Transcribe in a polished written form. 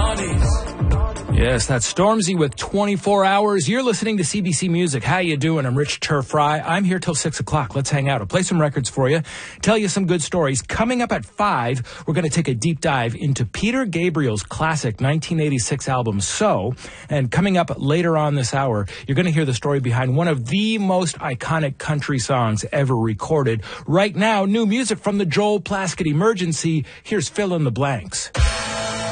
Yes, that's Stormzy with 24 Hours. You're listening to CBC Music. How you doing? I'm Rich Turfry. I'm here till 6 o'clock. Let's hang out. I'll play some records for you, tell you some good stories. Coming up at 5, we're going to take a deep dive into Peter Gabriel's classic 1986 album, So. And coming up later on this hour, you're going to hear the story behind one of the most iconic country songs ever recorded. Right now, new music from the Joel Plaskett Emergency. Here's Fill in the Blanks.